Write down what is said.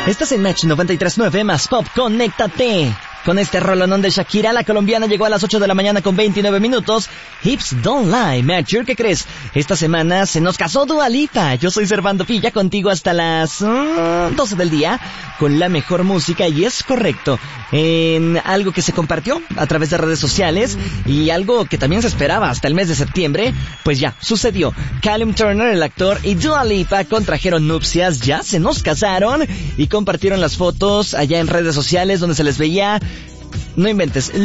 Estás en Match 93.9 más Pop, conéctate. Con este rolonón de Shakira, la colombiana llegó a las 8 de la mañana con 29 minutos. Hips Don't Lie, Matcher, ¿qué crees? Esta semana se nos casó Dua Lipa. Yo soy Servando Pilla, contigo hasta las 12 del día, con la mejor música, y es correcto, en algo que se compartió a través de redes sociales, y algo que también se esperaba hasta el mes de septiembre, pues ya, sucedió. Callum Turner, el actor, y Dua Lipa contrajeron nupcias, ya se nos casaron, y compartieron las fotos allá en redes sociales donde se les veía, no inventes,